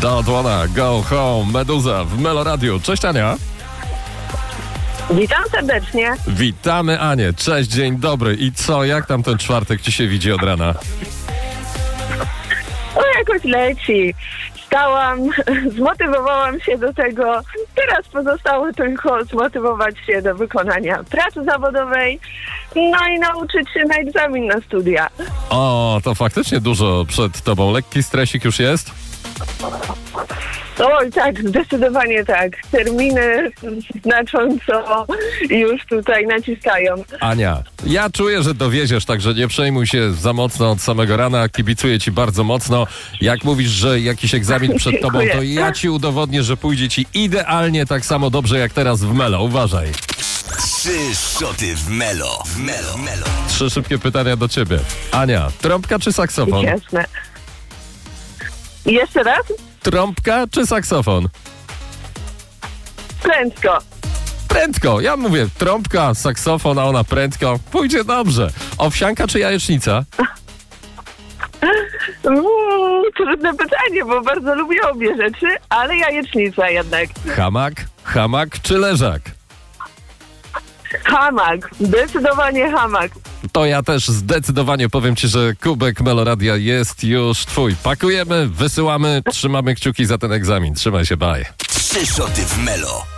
Don't wanna go home, Meduza w Melo Radio. Cześć Ania. Witam serdecznie. Witamy Anię. Cześć, dzień dobry. I co, jak tam ten czwartek ci się widzi od rana? Jakoś leci. Wstałam, zmotywowałam się do tego. Teraz pozostało tylko zmotywować się do wykonania pracy zawodowej, no i nauczyć się na egzamin na studia. O, to faktycznie dużo przed tobą. Lekki stresik już jest? Oj, tak, zdecydowanie tak. Terminy znacząco już tutaj naciskają. Ania, ja czuję, że dowieziesz, także nie przejmuj się za mocno od samego rana. Kibicuję ci bardzo mocno. Jak mówisz, że jakiś egzamin przed tobą, to ja ci udowodnię, że pójdzie ci idealnie tak samo dobrze jak teraz w Melo. Uważaj. 3 szoty w Melo. W Melo. Melo. 3 szybkie pytania do ciebie. Ania, trąbka czy saksofon? Jasne. Jeszcze raz? Trąbka czy saksofon? Prędko. Prędko. Ja mówię trąbka, saksofon, a ona prędko. Pójdzie dobrze. Owsianka czy jajecznica? Trudne pytanie, bo bardzo lubię obie rzeczy, ale jajecznica jednak. Hamak czy leżak? Hamak. Zdecydowanie hamak. To ja też zdecydowanie powiem ci, że kubek Meloradia jest już twój. Pakujemy, wysyłamy, trzymamy kciuki za ten egzamin. Trzymaj się, bye. 3 szoty w Melo.